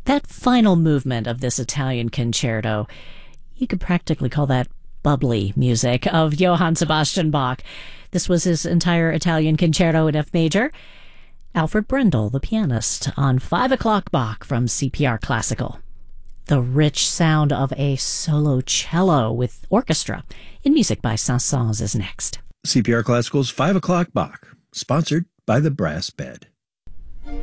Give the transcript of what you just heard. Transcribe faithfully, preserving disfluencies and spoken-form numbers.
That final movement of this Italian concerto, you could practically call that bubbly music of Johann Sebastian Bach. This was his entire Italian concerto in F major. Alfred Brendel, the pianist, on five o'clock Bach from C P R Classical. The rich sound of a solo cello with orchestra in music by Saint-Saëns is next. C P R Classical's five o'clock Bach, sponsored by the Brass Bed.